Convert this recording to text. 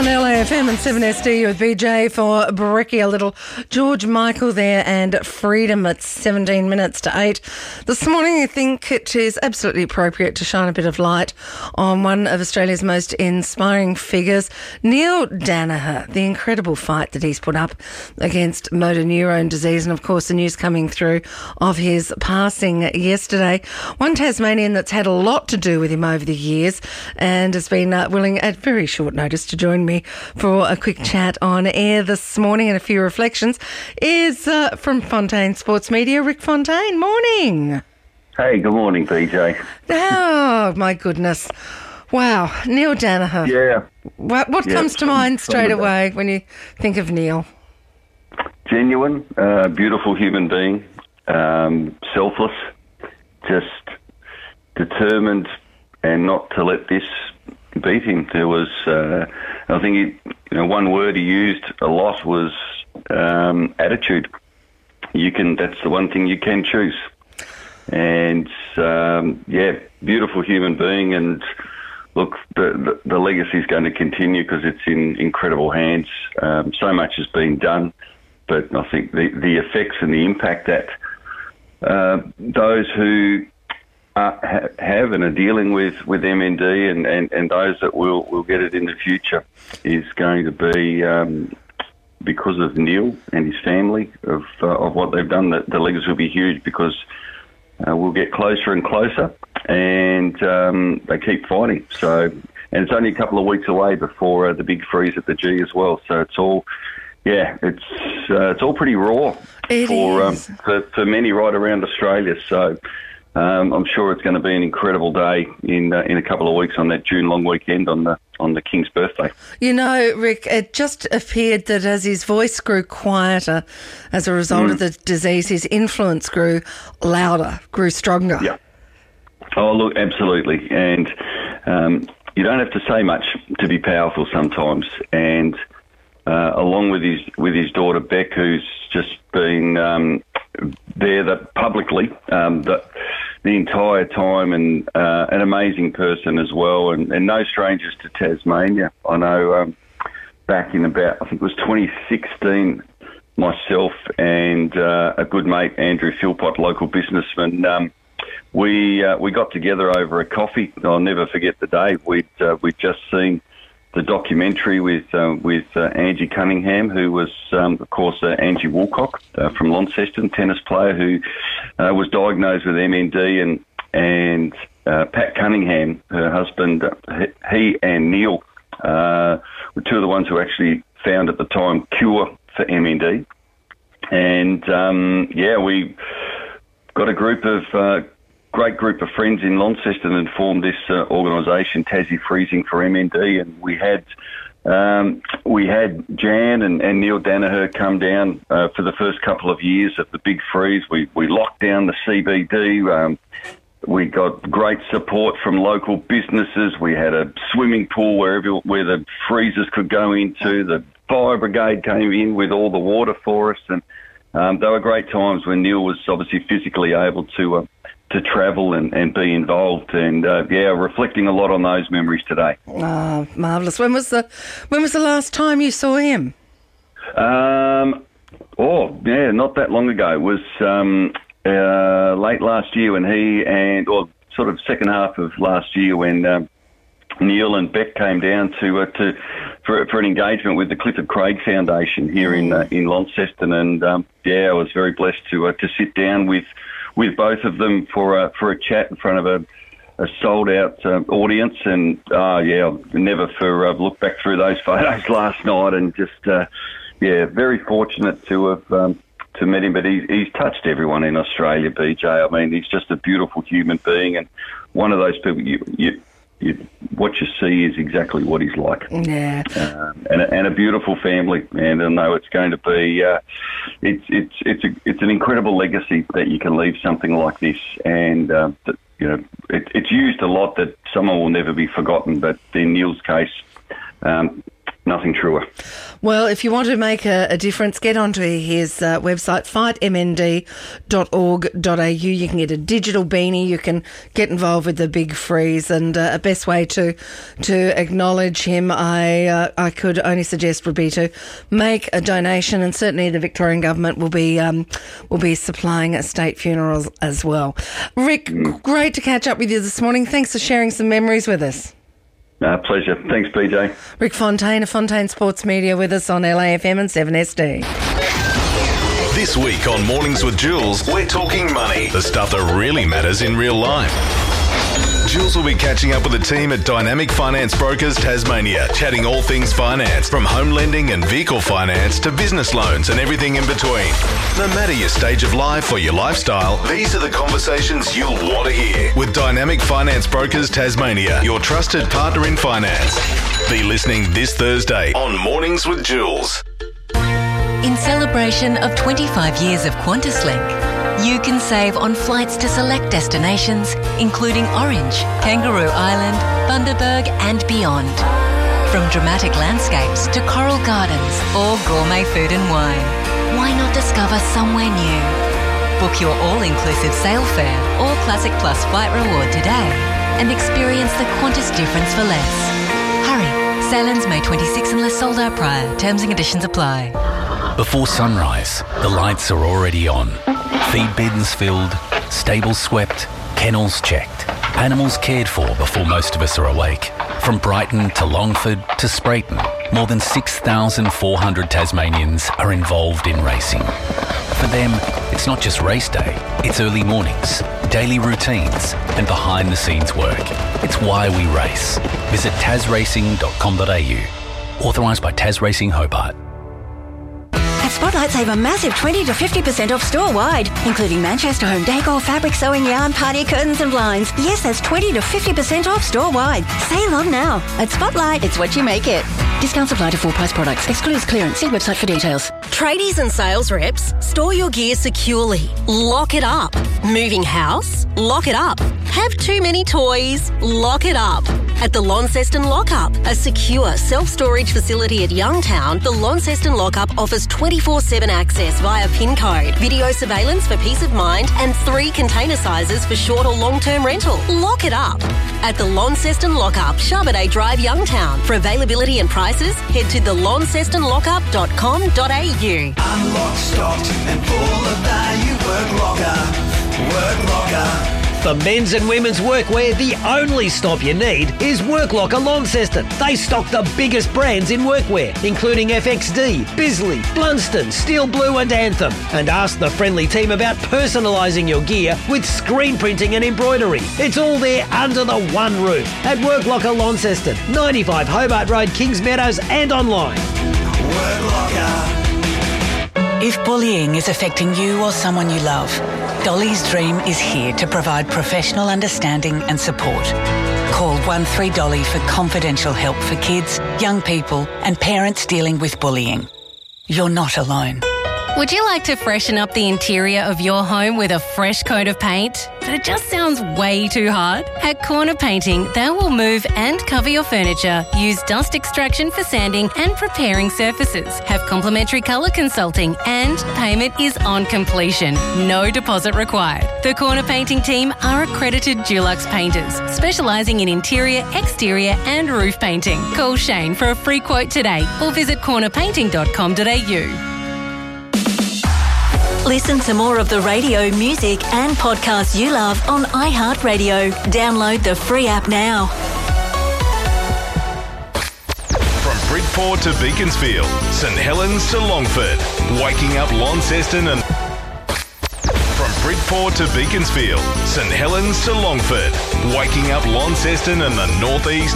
on LAFM and 7SD with BJ for Bricky. A little George Michael there and Freedom at 17 minutes to 8. This morning I think it is absolutely appropriate to shine a bit of light on one of Australia's most inspiring figures, Neil Daniher, the incredible fight that he's put up against motor neurone disease, and of course the news coming through of his passing yesterday. One Tasmanian that's had a lot to do with him over the years and has been willing at very short notice to join me for a quick chat on air this morning and a few reflections is from Fontaine Sports Media, Rick Fontaine. Morning. Hey, good morning, BJ. Oh, my goodness. Wow, Neil Daniher. Yeah. What comes to mind straight away when you think of Neil? Genuine, beautiful human being, selfless, just determined and not to let this beat him. There was, I think, one word he used a lot was attitude. That's the one thing you can choose. And beautiful human being. And look, the legacy is going to continue because it's in incredible hands. So much has been done, but I think the effects and the impact that those who have and are dealing with MND and those that will get it in the future is going to be because of Neil and his family of what they've done. The legacy will be huge because we'll get closer and closer, and they keep fighting. So, and it's only a couple of weeks away before the big freeze at the G as well. So it's all, it's all pretty raw for many right around Australia. So. I'm sure it's going to be an incredible day in a couple of weeks on that June long weekend on the King's birthday. You know, Rick, it just appeared that as his voice grew quieter as a result of the disease, his influence grew louder, grew stronger. Yeah. Oh, look, absolutely. And you don't have to say much to be powerful sometimes. And along with his daughter Beck, who's just been there publicly the entire time, and an amazing person as well, and no strangers to Tasmania. I know back in about, I think it was 2016, myself and a good mate, Andrew Philpott, local businessman, we got together over a coffee. I'll never forget the day. We'd just seen the documentary with Angie Cunningham, who was, of course, Angie Woolcock from Launceston, tennis player who was diagnosed with MND, and Pat Cunningham, her husband, he and Neil were two of the ones who actually found at the time cure for MND. And, we got a great group of friends in Launceston and formed this organisation, Tassie Freezing for MND, and we had Jan and Neil Daniher come down for the first couple of years of the big freeze. We locked down the CBD. We got great support from local businesses. We had a swimming pool where the freezers could go into. The fire brigade came in with all the water for us, and they were great times when Neil was obviously physically able to travel and be involved, and reflecting a lot on those memories today. Oh, marvellous. When was the last time you saw him? Not that long ago. It was late last year when sort of second half of last year when Neil and Beck came down for an engagement with the Clifford Craig Foundation here in Launceston, and I was very blessed to sit down with both of them for a chat in front of a sold-out audience, and I'll never look back through those photos last night, and just very fortunate to have to met him. But he's touched everyone in Australia, BJ. I mean, he's just a beautiful human being, and one of those people what you see is exactly what he's like. Yeah. And a beautiful family, and I know it's going to be it's an incredible legacy that you can leave something like this, and it's used a lot that someone will never be forgotten, but in Neil's case, nothing truer. Well, if you want to make a difference, get onto his website, fightmnd.org.au. You can get a digital beanie. You can get involved with the big freeze, and a best way to acknowledge him, I could only suggest, would be to make a donation, and certainly the Victorian government will be supplying state funerals as well. Rick, great to catch up with you this morning. Thanks for sharing some memories with us. Pleasure. Thanks, BJ. Rick Fontaine of Fontaine Sports Media with us on LAFM and 7SD. This week on Mornings with Jules, we're talking money, the stuff that really matters in real life. Jules will be catching up with the team at Dynamic Finance Brokers Tasmania, chatting all things finance, from home lending and vehicle finance to business loans and everything in between. No matter your stage of life or your lifestyle, these are the conversations you'll want to hear. With Dynamic Finance Brokers Tasmania, your trusted partner in finance. Be listening this Thursday on Mornings with Jules. In celebration of 25 years of QantasLink, you can save on flights to select destinations, including Orange, Kangaroo Island, Bundaberg and beyond. From dramatic landscapes to coral gardens or gourmet food and wine, why not discover somewhere new? Book your all-inclusive sail fare or Classic Plus flight reward today and experience the Qantas difference for less. Hurry, sail ends May 26 unless sold out prior. Terms and conditions apply. Before sunrise, the lights are already on. Feed bins filled, stables swept, kennels checked, animals cared for before most of us are awake. From Brighton to Longford to Sprayton, more than 6,400 Tasmanians are involved in racing. For them, it's not just race day, it's early mornings, daily routines and behind-the-scenes work. It's why we race. Visit tasracing.com.au. Authorised by Tas Racing Hobart. At Spotlight, save a massive 20 to 50% off store-wide, including Manchester home decor, fabric, sewing, yarn, party curtains and blinds. Yes, that's 20 to 50% off store-wide. Sale on now. At Spotlight, it's what you make it. Discounts apply to full-price products. Excludes clearance. See website for details. Tradies and sales reps, store your gear securely. Lock it up. Moving house? Lock it up. Have too many toys? Lock it up. At the Launceston Lockup, a secure self-storage facility at Youngtown, the Launceston Lockup offers 24/7 access via PIN code, video surveillance for peace of mind, and 3 container sizes for short or long-term rental. Lock it up. At the Launceston Lockup, Charbonet Drive, Youngtown. For availability and prices, head to thelauncestonlockup.com.au. Unlock, stocked and full of value. Work Locker. Work Locker. For men's and women's workwear, the only stop you need is Work Locker Launceston. They stock the biggest brands in workwear, including FXD, Bisley, Blunston, Steel Blue and Anthem. And ask the friendly team about personalising your gear with screen printing and embroidery. It's all there under the one roof at Work Locker Launceston, 95 Hobart Road, Kings Meadows and online. Work Locker. If bullying is affecting you or someone you love, Dolly's Dream is here to provide professional understanding and support. Call 13Dolly for confidential help for kids, young people and parents dealing with bullying. You're not alone. Would you like to freshen up the interior of your home with a fresh coat of paint? But it just sounds way too hard? At Corner Painting, they will move and cover your furniture, use dust extraction for sanding and preparing surfaces, have complimentary colour consulting, and payment is on completion. No deposit required. The Corner Painting team are accredited Dulux painters, specialising in interior, exterior and roof painting. Call Shane for a free quote today or visit cornerpainting.com.au. Listen to more of the radio, music and podcasts you love on iHeartRadio. Download the free app now. From Bridport to Beaconsfield, St Helens to Longford, waking up Launceston and... From Bridport to Beaconsfield, St Helens to Longford, waking up Launceston and the Northeast